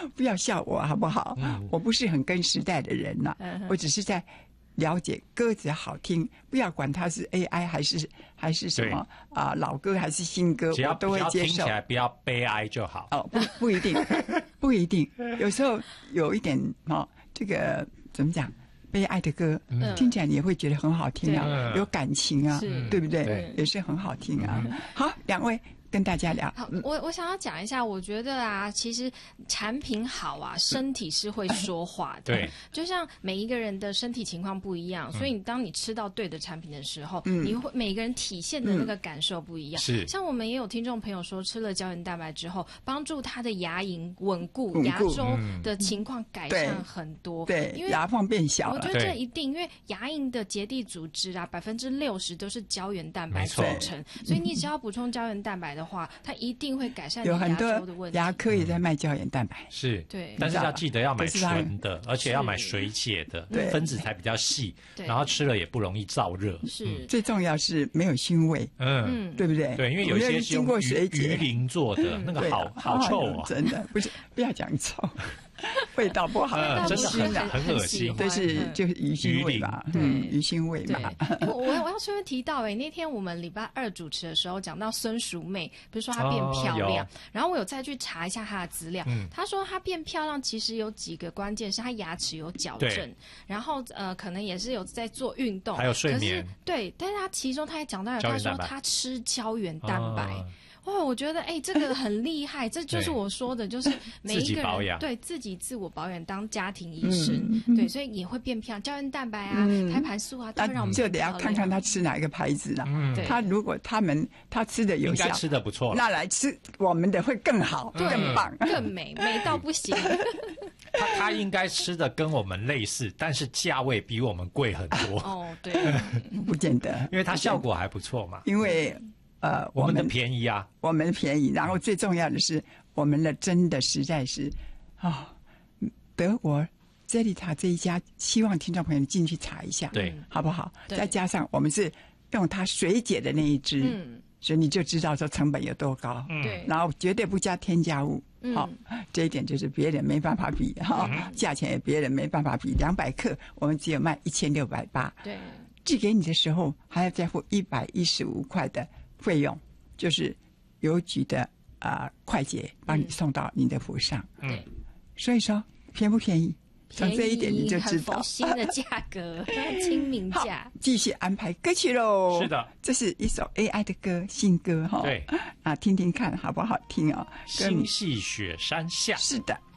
不要笑我好不好？我不是很跟时代的人呐，我只是在了解歌子好听，不要管它是 AI 还是什么老歌还是新歌，我都会接受。 听起来不要悲哀就好。 哦，不一定，不一定，有时候有一点这个怎么讲？悲哀的歌，听起来你也会觉得很好听啊，有感情啊，对不对？也是很好听啊。好，两位跟大家聊。 好，我想要讲一下，我觉得啊，其实产品好啊，身体是会说话的。 对， 就像每一个人的身体情况不一样，所以当你吃到对的产品的时候，你会每个人体现的那个感受不一样。 是， 像我们也有听众朋友说，吃了胶原蛋白之后，帮助他的牙龈稳固，牙周的情况改善很多。 对， 因为牙缝变小了。 我觉得这一定，因为牙龈的结缔组织啊，60%都是胶原蛋白组成，所以你只要补充胶原蛋白的话，它一定会改善你牙周的问题。 牙科也在卖胶原蛋白， 是， 对， 但是要记得要买纯的，而且要买水解的，分子才比较细，然后吃了也不容易燥热。 是， 最重要是没有腥味，对不对？ 对，因为有一些经过水解鱼鳞做的那个好臭哦， 真的不要讲臭。味道不好， 真的很恶心。 就是鱼腥味吧，鱼腥味吧。 我要顺便提到，那天我们礼拜二主持的时候讲到孙淑妹，不是说她变漂亮，然后我有再去查一下她的资料，她说她变漂亮其实有几个关键，是她牙齿有矫正，然后可能也是有在做运动， 还有睡眠， 对，但是她其中她也讲到，她说她吃胶原蛋白。哇，我觉得这个很厉害，这就是我说的，就是每一个人对自己自我保养，当家庭医生，对，所以也会变漂亮。胶原蛋白啊，胎盘素啊，都会让我们就得要看看他吃哪一个牌子啦。他如果他吃的有效， 应该吃的不错， 那来吃我们的会更好，更棒， 更美到不行。 他应该吃的跟我们类似，但是价位比我们贵很多。 哦，对， 不见得， 因为它效果还不错嘛。 因为我们的便宜啊， 我们的便宜，然后最重要的是，我们的真的实在是德国杰丽塔这一家，希望听众朋友进去查一下， 对， 好不好？再加上我们是用它水解的那一支，所以你就知道说成本有多高， 对， 然后绝对不加添加物，这一点就是别人没办法比，价钱也别人没办法比，200克我们只有卖1680， 对， 寄给你的时候还要再付115块的费用，就是邮局的快捷帮你送到你的府上。所以说便不便宜？从这一点你就知道， 很佛心的价格，亲民价。 继续安排歌曲喽。 是的， 这是一首 AI 的歌，新歌哈。 对听听看好不好听哦。 星系雪山下。 是的。